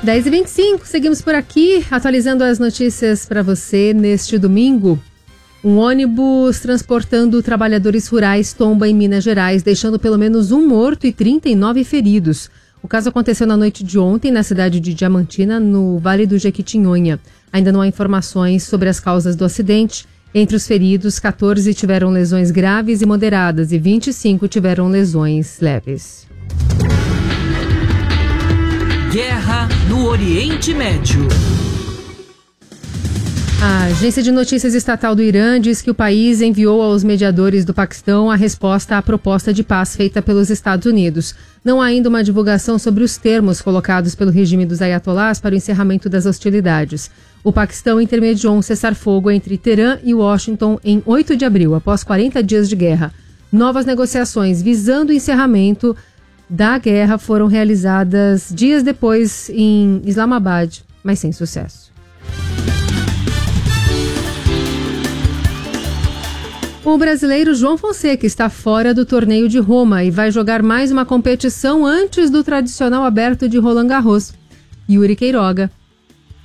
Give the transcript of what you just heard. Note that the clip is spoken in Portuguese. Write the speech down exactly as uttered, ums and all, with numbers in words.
dez e vinte e cinco, seguimos por aqui, atualizando as notícias para você neste domingo. Um ônibus transportando trabalhadores rurais tomba em Minas Gerais, deixando pelo menos um morto e trinta e nove feridos. O caso aconteceu na noite de ontem na cidade de Diamantina, no Vale do Jequitinhonha. Ainda não há informações sobre as causas do acidente. Entre os feridos, quatorze tiveram lesões graves e moderadas e vinte e cinco tiveram lesões leves. Guerra no Oriente Médio. A agência de notícias estatal do Irã diz que o país enviou aos mediadores do Paquistão a resposta à proposta de paz feita pelos Estados Unidos. Não há ainda uma divulgação sobre os termos colocados pelo regime dos ayatolás para o encerramento das hostilidades. O Paquistão intermediou um cessar-fogo entre Teherã e Washington em oito de abril, após quarenta dias de guerra. Novas negociações visando o encerramento da guerra foram realizadas dias depois em Islamabad, mas sem sucesso. O brasileiro João Fonseca está fora do torneio de Roma e vai jogar mais uma competição antes do tradicional aberto de Roland Garros. Yuri Queiroga